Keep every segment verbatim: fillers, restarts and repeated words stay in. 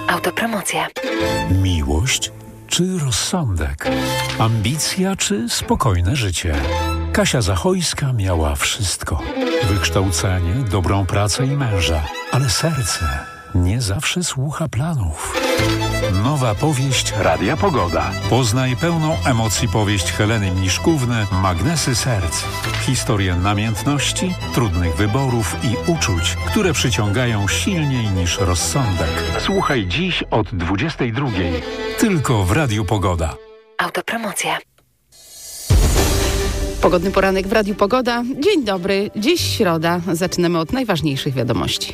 Autopromocja. Miłość czy rozsądek? Ambicja czy spokojne życie? Kasia Zachojska miała wszystko. Wykształcenie, dobrą pracę i męża. Ale serce nie zawsze słucha planów. Nowa powieść Radia Pogoda. Poznaj pełną emocji powieść Heleny Mniszkówny Magnesy Serc. Historię namiętności, trudnych wyborów i uczuć, które przyciągają silniej niż rozsądek. Słuchaj dziś od dwudziestej drugiej. Tylko w Radiu Pogoda. Autopromocja. Pogodny poranek w Radiu Pogoda. Dzień dobry. Dziś środa. Zaczynamy od najważniejszych wiadomości.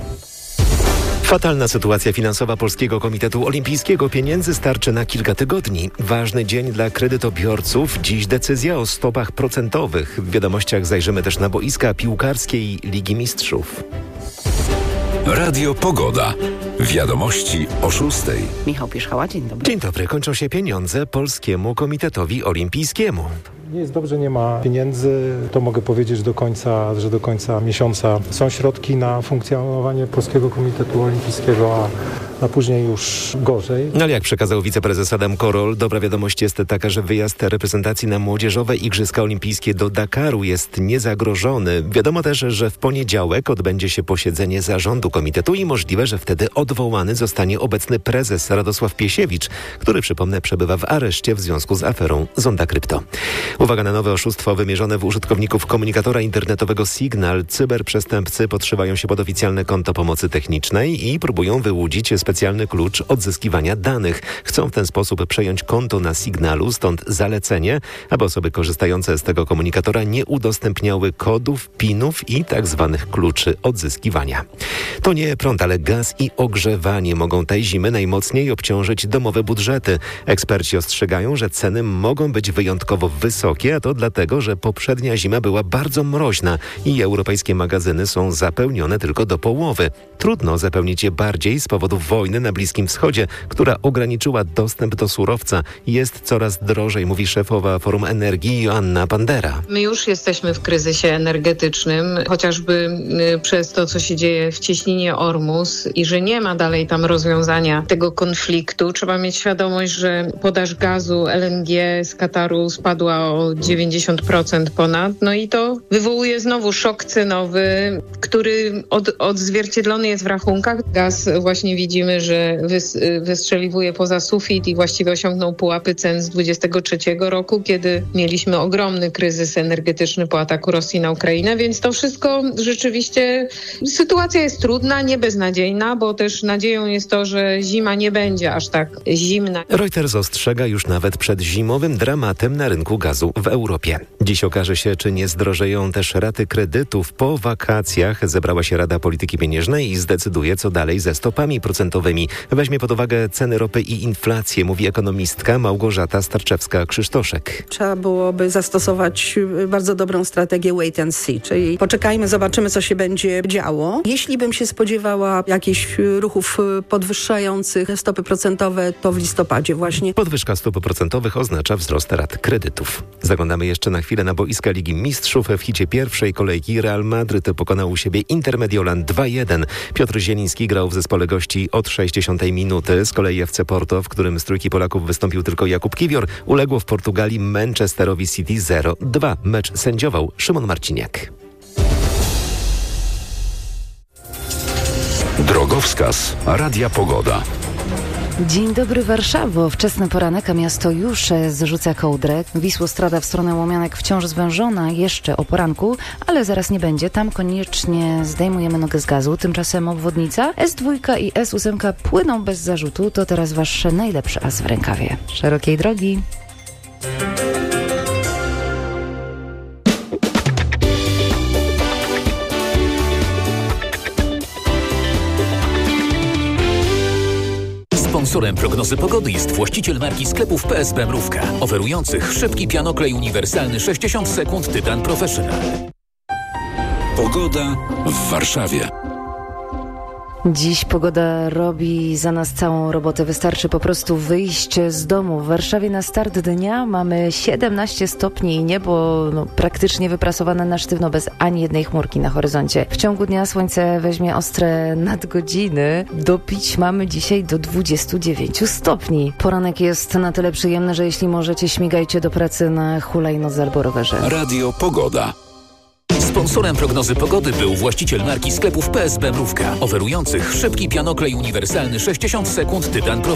Fatalna sytuacja finansowa Polskiego Komitetu Olimpijskiego. Pieniędzy starczy na kilka tygodni. Ważny dzień dla kredytobiorców. Dziś decyzja o stopach procentowych. W wiadomościach zajrzymy też na boiska piłkarskiej Ligi Mistrzów. Radio Pogoda. Wiadomości o szóstej. Michał Pierzchała, dzień dobry. Dzień dobry. Kończą się pieniądze Polskiemu Komitetowi Olimpijskiemu. Nie jest dobrze, nie ma pieniędzy. To mogę powiedzieć do końca, że do końca miesiąca są środki na funkcjonowanie Polskiego Komitetu Olimpijskiego, a, a później już gorzej. No ale jak przekazał wiceprezes Adam Korol, dobra wiadomość jest taka, że wyjazd reprezentacji na młodzieżowe Igrzyska Olimpijskie do Dakaru jest niezagrożony. Wiadomo też, że w poniedziałek odbędzie się posiedzenie zarządu komitetu i możliwe, że wtedy odwołany zostanie obecny prezes Radosław Piesiewicz, który, przypomnę, przebywa w areszcie w związku z aferą Zonda Krypto. Uwaga na nowe oszustwo wymierzone w użytkowników komunikatora internetowego Signal. Cyberprzestępcy podszywają się pod oficjalne konto pomocy technicznej i próbują wyłudzić specjalny klucz odzyskiwania danych. Chcą w ten sposób przejąć konto na Signalu, stąd zalecenie, aby osoby korzystające z tego komunikatora nie udostępniały kodów, pinów i tak zwanych kluczy odzyskiwania. To nie prąd, ale gaz i ogrzewanie mogą tej zimy najmocniej obciążyć domowe budżety. Eksperci ostrzegają, że ceny mogą być wyjątkowo wysokie, a to dlatego, że poprzednia zima była bardzo mroźna i europejskie magazyny są zapełnione tylko do połowy. Trudno zapełnić je bardziej z powodu wojny na Bliskim Wschodzie, która ograniczyła dostęp do surowca. Jest coraz drożej, mówi szefowa Forum Energii Joanna Pandera. My już jesteśmy w kryzysie energetycznym, chociażby przez to, co się dzieje w cieśninie Ormus i że nie ma dalej tam rozwiązania tego konfliktu. Trzeba mieć świadomość, że podaż gazu L N G z Kataru spadła o dziewięćdziesiąt procent ponad. No i to wywołuje znowu szok cenowy, który od, odzwierciedlony jest w rachunkach. Gaz właśnie widzimy, że wys, wystrzeliwuje poza sufit i właściwie osiągnął pułapy cen z dwudziestego trzeciego roku, kiedy mieliśmy ogromny kryzys energetyczny po ataku Rosji na Ukrainę, więc to wszystko rzeczywiście, sytuacja jest trudna, nie beznadziejna, bo też nadzieją jest to, że zima nie będzie aż tak zimna. Reuters ostrzega już nawet przed zimowym dramatem na rynku gazu w Europie. Dziś okaże się, czy nie zdrożeją też raty kredytów. Po wakacjach zebrała się Rada Polityki Pieniężnej i zdecyduje, co dalej ze stopami procentowymi. Weźmie pod uwagę ceny ropy i inflację, mówi ekonomistka Małgorzata Starczewska-Krzysztoszek. Trzeba byłoby zastosować bardzo dobrą strategię wait and see, czyli poczekajmy, zobaczymy, co się będzie działo. Jeśli bym się spodziewała jakichś ruchów podwyższających stopy procentowe, to w listopadzie właśnie. Podwyżka stóp procentowych oznacza wzrost rat kredytów. Zaglądamy jeszcze na chwilę na boiska Ligi Mistrzów. W hicie pierwszej kolejki Real Madryt pokonał u siebie Intermediolan dwa jeden. Piotr Zieliński grał w zespole gości od sześćdziesiątej minuty. Z kolei F C Porto, w którym z trójki Polaków wystąpił tylko Jakub Kiwior, uległo w Portugalii Manchesterowi City zero dwa. Mecz sędziował Szymon Marciniak. Drogowskaz Radia Pogoda. Dzień dobry Warszawo. Wczesny poranek, a miasto już zrzuca kołdrę. Wisłostrada w stronę Łomianek wciąż zwężona, jeszcze o poranku, ale zaraz nie będzie. Tam koniecznie zdejmujemy nogę z gazu. Tymczasem obwodnica S dwa i S osiem płyną bez zarzutu. To teraz wasz najlepszy as w rękawie. Szerokiej drogi. Sponsorem prognozy pogody jest właściciel marki sklepów P S B Mrówka, oferujących szybki pianoklej uniwersalny sześćdziesiąt sekund Tytan Professional. Pogoda w Warszawie. Dziś pogoda robi za nas całą robotę. Wystarczy po prostu wyjść z domu. W Warszawie na start dnia mamy siedemnaście stopni i niebo no, praktycznie wyprasowane na sztywno, bez ani jednej chmurki na horyzoncie. W ciągu dnia słońce weźmie ostre nadgodziny. Dopić mamy dzisiaj do dwudziestu dziewięciu stopni. Poranek jest na tyle przyjemny, że jeśli możecie, śmigajcie do pracy na hulajnodze albo rowerze. Radio Pogoda. Sponsorem prognozy pogody był właściciel marki sklepów P S B Mrówka, oferujących szybki pianoklej uniwersalny sześćdziesiąt sekund Tytan Pro